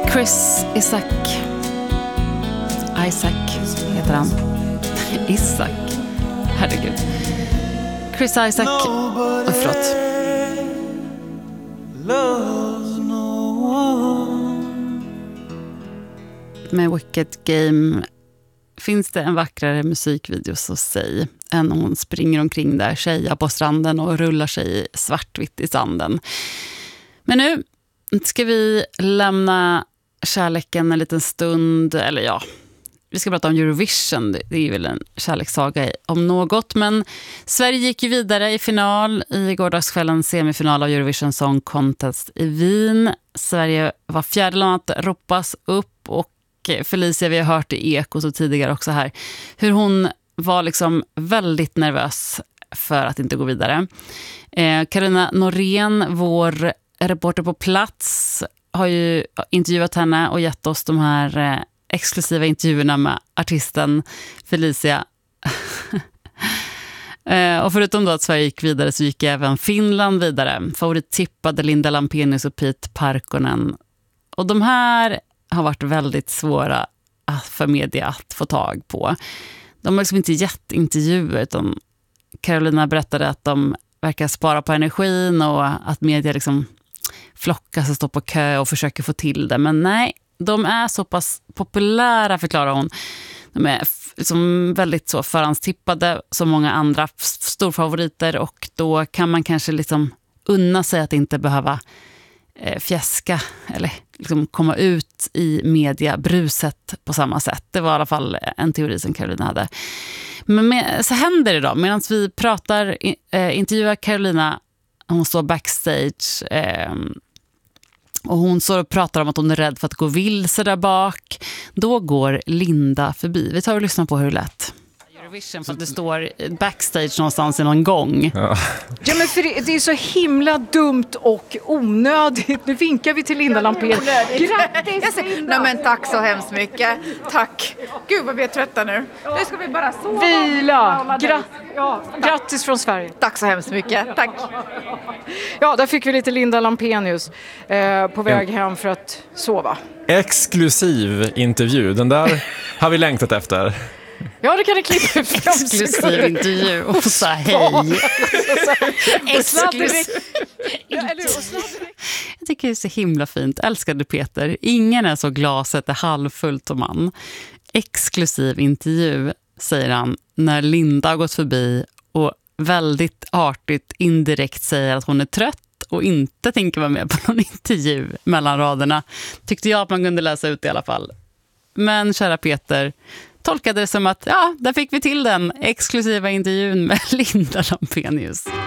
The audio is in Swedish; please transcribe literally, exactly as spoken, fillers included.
Chris Isaak Isaac heter han. Isaac. Herregud. Chris Isaak. Oh, förlåt. Med Wicked Game finns det en vackrare musikvideo, så säg, än hon springer omkring där tjejer på stranden och rullar sig svartvitt i sanden. Men nu ska vi lämna kärleken en liten stund, eller ja, vi ska prata om Eurovision. Det är väl en kärlekssaga om något, men Sverige gick ju vidare i final i gårdagskvällens semifinal av Eurovision Song Contest i Wien. Sverige var fjärde land att ropas upp, och Felicia, vi har hört i Eko så tidigare också här, hur hon var liksom väldigt nervös för att inte gå vidare. Eh, Carolina Norén, vår reporter på plats, har ju intervjuat henne och gett oss de här eh, exklusiva intervjuerna med artisten Felicia. eh, och förutom då att Sverige gick vidare så gick även Finland vidare. Favorittippade Linda Lampenius och Pete Parkkonen. Och de här har varit väldigt svåra för media att få tag på. De har liksom inte gett intervjuer, utan Carolina berättade att de verkar spara på energin och att media liksom flockas och står på kö och försöker få till det. Men nej, de är så pass populära, förklarar hon. De är liksom väldigt så förhandstippade som många andra storfavoriter, och då kan man kanske liksom unna sig att inte behöva fjäska eller liksom komma ut i media bruset på samma sätt. Det var i alla fall en teori som Carolina hade. Men med, så händer det då. Medan vi pratar, eh, intervjuar Carolina, hon står backstage eh, och hon står och pratar om att hon är rädd för att gå vilse där bak. Då går Linda förbi. Vi tar och lyssnar på hur det lät. Eurovision, för att det står backstage någonstans i någon gång. Ja, ja men för det, det är så himla dumt och onödigt. Nu vinkar vi till Linda Lampén. Grattis Linda! Nej men tack så hemskt mycket. Tack. Gud vad vi är trötta nu. Nu ska vi bara sova. Vila! Gra- ja, grattis från Sverige. Tack så hemskt mycket. Tack. Ja, där fick vi lite Linda Lampenius eh, på väg hem för att sova. exklusiv intervju. Den där har vi längtat efter. Ja, det kan ni klippa ut. Exklusiv intervju och så hej. Exklusiv. Jag tycker det är så himla fint. Älskade Peter. Ingen är så glaset är halvfullt som man. Exklusiv intervju, säger han när Linda har gått förbi och väldigt artigt indirekt säger att hon är trött och inte tänker vara med på någon intervju mellan raderna. Tyckte jag att man kunde läsa ut i alla fall. Men kära Peter tolkade det som att ja, där fick vi till den exklusiva intervjun med Linda Lampenius.